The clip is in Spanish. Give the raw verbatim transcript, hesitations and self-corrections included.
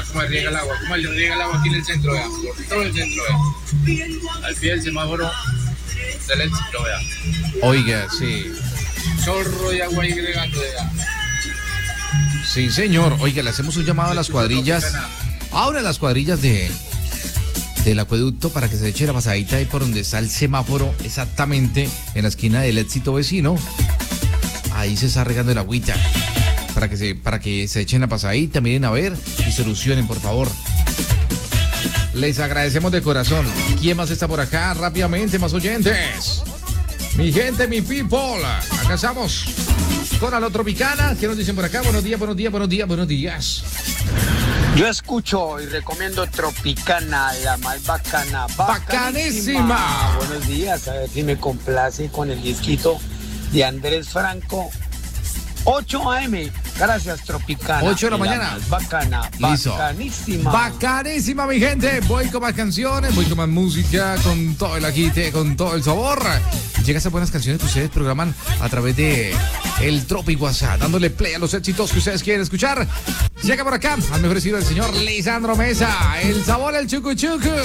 cómo riega el agua, cómo riega el agua aquí en el centro, vea, por todo el centro, vea. Al pie del semáforo del éxito, vea. Oiga, sí. Chorro de agua ahí regando, vea. Sí, señor. Oiga, le hacemos un llamado a las cuadrillas. Ahora las cuadrillas de del acueducto para que se eche la pasadita ahí por donde está el semáforo, exactamente en la esquina del Éxito Vecino. Ahí se está regando el agüita. Para que se, para que se echen la pasadita, miren a ver y solucionen, por favor. Les agradecemos de corazón. ¿Quién más está por acá? Rápidamente, más oyentes. Mi gente, mi people. Acá estamos con Aló Tropicana. ¿Qué nos dicen por acá? Buenos días, buenos días, buenos días, buenos días. Yo escucho y recomiendo Tropicana, la más bacana. ¡Bacanísima! Bacanísima. Buenos días, a ver si me complace con el disquito de Andrés Franco. ocho a eme. Gracias, Tropicana. ocho de la mañana. La más bacana. Listo. Bacanísima. Bacanísima, mi gente. Voy con más canciones, voy con más música, con todo el agite, con todo el sabor. Llega esas buenas canciones que ustedes programan a través de el Tropi WhatsApp, dándole play a los éxitos que ustedes quieren escuchar. Llega por acá, al mejor estilo del señor Lisandro Mesa. El sabor, el chucu chucu.